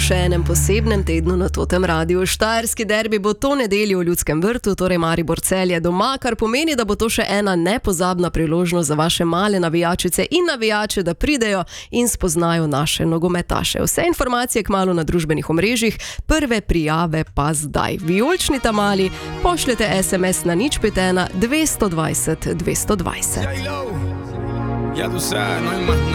še enem posebnem tednu na Totem Radiu. Štajerski derbi bo to nedeljo v Ljudskem vrtu, torej Maribor-Celje doma, kar pomeni, da bo to še ena nepozabna priložnost za vaše male navijačice in navijače, da pridejo in spoznajo naše nogometaše. Vse informacije kmalu na družbenih omrežjih, prve prijave pa zdaj. Vijolični tamali, pošljete SMS na 051 220 220.